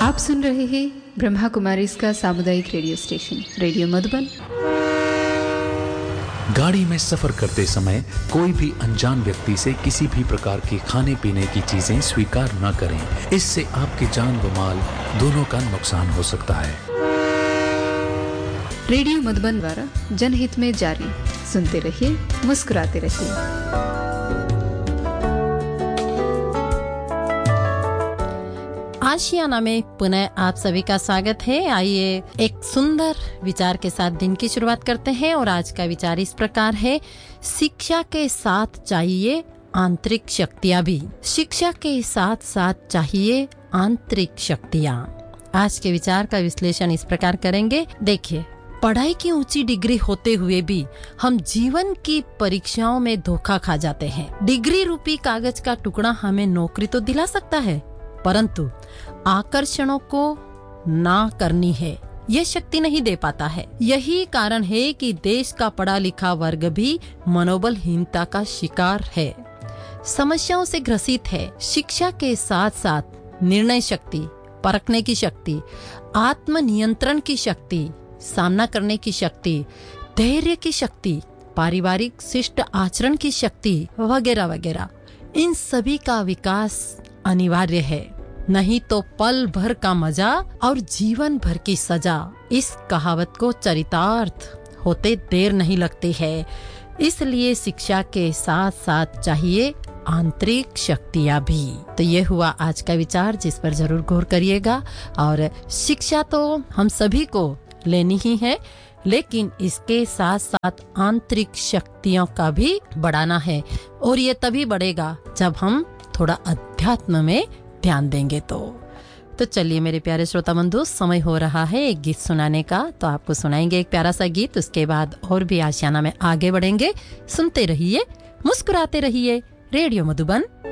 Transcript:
आप सुन रहे हैं ब्रह्मा कुमारी इसका सामुदायिक रेडियो स्टेशन रेडियो मधुबन। गाड़ी में सफर करते समय कोई भी अनजान व्यक्ति से किसी भी प्रकार के खाने पीने की चीजें स्वीकार न करें। इससे आपकी जान व माल दोनों का नुकसान हो सकता है। रेडियो मधुबन द्वारा जनहित में जारी। सुनते रहिए, मुस्कुराते रहिए। आशियाना में पुनः आप सभी का स्वागत है। आइए एक सुंदर विचार के साथ दिन की शुरुआत करते हैं और आज का विचार इस प्रकार है, शिक्षा के साथ चाहिए आंतरिक शक्तियां भी। शिक्षा के साथ साथ चाहिए आंतरिक शक्तियां। आज के विचार का विश्लेषण इस प्रकार करेंगे। देखिए, पढ़ाई की ऊंची डिग्री होते हुए भी हम जीवन की परीक्षाओं में धोखा खा जाते हैं। डिग्री रूपी कागज का टुकड़ा हमें नौकरी तो दिला सकता है, परंतु आकर्षणों को ना करनी है यह शक्ति नहीं दे पाता है। यही कारण है कि देश का पढ़ा लिखा वर्ग भी मनोबलहीनता का शिकार है, समस्याओं से ग्रसित है। शिक्षा के साथ साथ निर्णय शक्ति, परखने की शक्ति, आत्मनियंत्रण की शक्ति, सामना करने की शक्ति, धैर्य की शक्ति, पारिवारिक शिष्ट आचरण की शक्ति वगैरह वगैरह, इन सभी का विकास अनिवार्य है। नहीं तो पल भर का मजा और जीवन भर की सजा। इस कहावत को चरितार्थ होते देर नहीं लगती है। इसलिए शिक्षा के साथ साथ चाहिए आंतरिक शक्तियां भी। तो ये हुआ आज का विचार, जिस पर जरूर गौर करिएगा। और शिक्षा तो हम सभी को लेनी ही है, लेकिन इसके साथ साथ आंतरिक शक्तियों का भी बढ़ाना है। और ये तभी बढ़ेगा जब हम थोड़ा अध्यात्म में ध्यान देंगे। तो चलिए मेरे प्यारे श्रोता बंधु, समय हो रहा है एक गीत सुनाने का। तो आपको सुनाएंगे एक प्यारा सा गीत, उसके बाद और भी आशियाना में आगे बढ़ेंगे। सुनते रहिए, मुस्कुराते रहिए। रेडियो मधुबन